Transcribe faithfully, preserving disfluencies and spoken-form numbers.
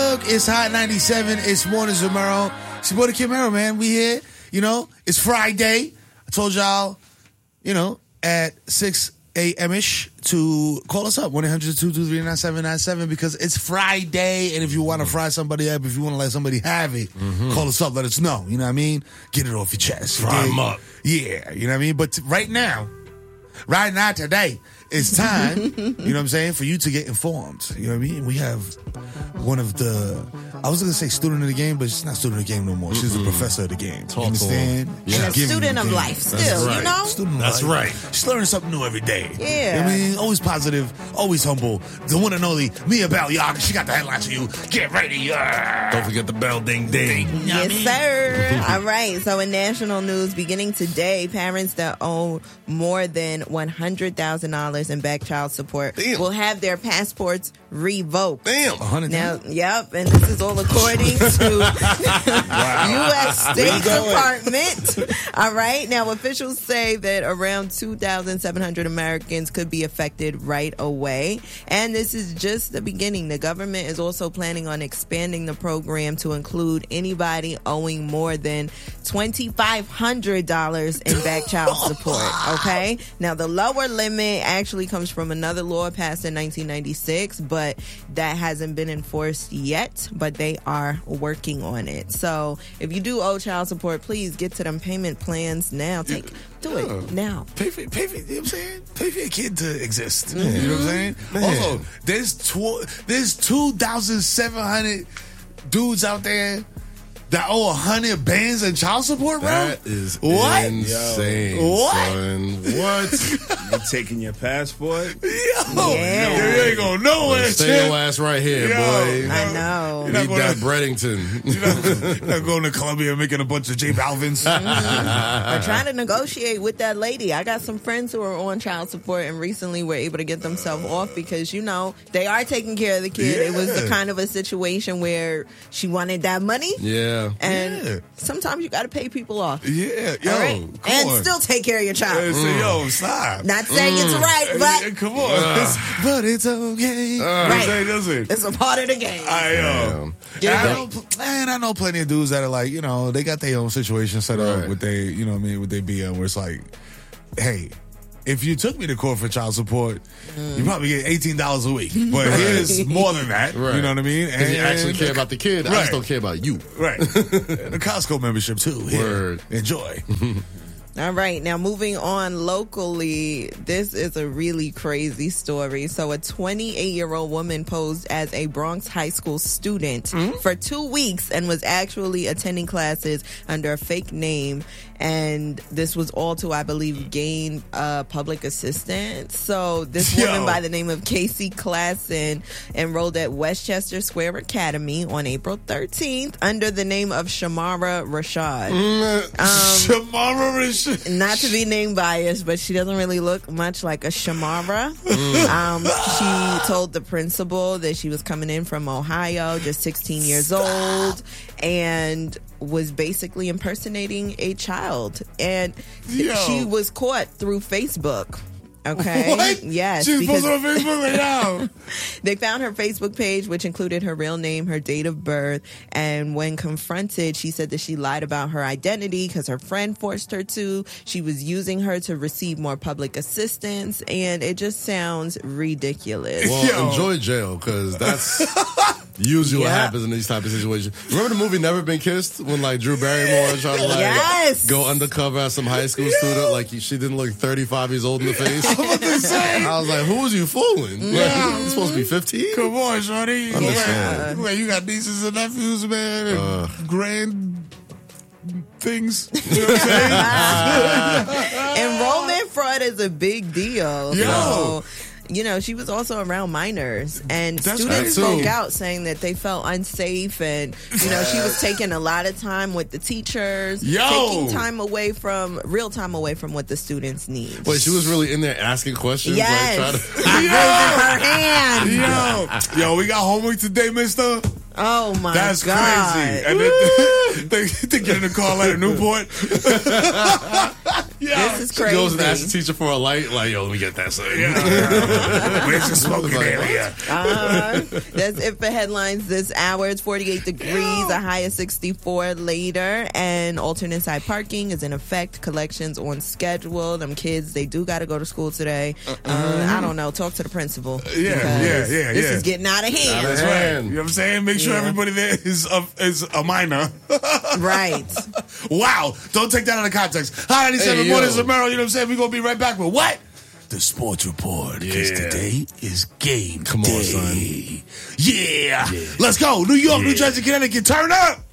Look, it's Hot ninety-seven. It's Mornings with Merrill. It's your boy, the Kid Merrill, man. We here. You know, it's Friday. I told y'all, you know, at six a.m.-ish to call us up, one eight hundred two two three nine seven nine seven, because it's Friday, and if you want to fry somebody up, if you want to let somebody have it, mm-hmm. call us up, let us know. You know what I mean? Get it off your chest. Fry them up. Yeah, you know what I mean? But t- right now, right now, today, it's time, you know what I'm saying, for you to get informed. You know what I mean? We have one of the, I was going to say student of the game, but she's not student of the game no more. She's mm-hmm. a professor of the game. Talk you understand? Yeah. And a student of life still, right. you know? Student of That's life. right. She's learning something new every day. Yeah. You know what I mean? Always positive, always humble. The one and only Mia Bell, y'all. She got the headlines for you. Get ready. Yeah. Don't forget the bell ding ding. You know Yes, what I mean? sir. All right. So in national news, beginning today, parents that owe more than one hundred thousand dollars in back child support Damn. will have their passports revoked. Damn. one hundred Now, yep, and this is all according to U S State Department. All right. Now, officials say that around two thousand seven hundred Americans could be affected right away. And this is just the beginning. The government is also planning on expanding the program to include anybody owing more than two thousand five hundred dollars in back child support. Okay. Now, the lower limit actually comes from another law passed in nineteen ninety-six, but that hasn't been enforced yet, but they are working on it. So if you do owe child support, please get to them payment plans now. Take do Yeah. it now. Pay for, pay for, you know what I'm saying? Pay for your kid to exist. Mm-hmm. You know what I'm saying? Man. Also, there's tw- there's two thousand seven hundred dudes out there that owe one hundred bands in child support, bro? That is what? insane, What? son. What? You taking your passport? Yo, Yeah. you ain't going nowhere, Stay champ. your ass right here, Yo. boy. I know. You're not Need gonna- that Breddington. You're not going to Columbia and making a bunch of J Balvins. Or trying to negotiate with that lady. I got some friends who are on child support and recently were able to get themselves off because, you know, they are taking care of the kid. It was the Yeah. kind of a situation where she wanted that money. Yeah. And Yeah. sometimes you got to pay people off. Yeah, yo, All right? come And on. still take care of your child. Hey, say, yo, stop. Not saying it's right, Hey, but come on. It's- but it's okay. Right. Say, listen, it's a part of the game. I, yo, Get I it know, man, I know plenty of dudes that are like, you know, they got their own situation set up Right. with they, you know what I mean, with their B M where it's like, hey, if you took me to court for child support, you probably get eighteen dollars a week. But here's more than that. Right. You know what I mean? Because you actually care about the kid. I Right. just don't care about you. Right. And the Costco membership, too. Yeah. Word. Enjoy. All right, now moving on locally, this is a really crazy story. So a twenty-eight-year-old woman posed as a Bronx high school student mm-hmm. for two weeks and was actually attending classes under a fake name. And this was all to, I believe, gain uh, public assistance. So this Yo. woman by the name of Casey Klassen enrolled at Westchester Square Academy on April thirteenth under the name of Shamara Rashad. Mm, Um, Shamara Rashad. Not to be name biased, but she doesn't really look much like a Shamara. Mm. Um, she told the principal that she was coming in from Ohio, just sixteen years old, and was basically impersonating a child. And Yo. she was caught through Facebook. Okay. What? Yes. She's because posted on Facebook like, yo. they found her Facebook page, which included her real name, her date of birth, and when confronted, she said that she lied about her identity because her friend forced her to. She was using her to receive more public assistance, and it just sounds ridiculous. Well, Yo. enjoy jail, because that's usually what Yeah. happens in these type of situations. Remember the movie Never Been Kissed when like Drew Barrymore tried to like Yes. go undercover as some high school student, like she didn't look thirty-five years old in the face. I was like, who was you fooling? Like, you're supposed to be fifteen? Come on, shorty. Understand. Like, you got nieces and nephews, man, and Uh. grand things. You know what I'm saying? Enrollment fraud is a big deal. Yo. So, you know, she was also around minors, and That's students right, too. spoke out saying that they felt unsafe, and you know, she was taking a lot of time with the teachers, Yo. taking time away from real time away from what the students need. Wait, she was really in there asking questions? Yes, Like, trying to- raising her hand. Yo, yo, we got homework today, mister. Oh my That's god! crazy. And then they, they get in the car like a Newport. Yeah. This is She crazy. goes and asks the teacher for a light. Like, yo, let me get that. Son. Yeah. Where's the smoking Like, area? Uh, that's it for headlines this hour. It's forty-eight degrees, a high of sixty-four later, and alternate side parking is in effect. Collections on schedule. Them kids, they do got to go to school today. Uh, I don't know. Talk to the principal. Yeah, because yeah, yeah, This yeah. is getting out of hand. That's That's right. Man. You know what I'm saying? Make sure Yeah. everybody there is a, is a minor. Right. Wow. Don't take that out of context. Hot ninety-seven Hey, Mornings yo. of Merrill. You know what I'm saying? We're going to be right back with what? The Sports Report. Because Yeah. today is game Come on, day. son. Yeah. Let's go. New York, New Yeah. Jersey, Connecticut. Turn up.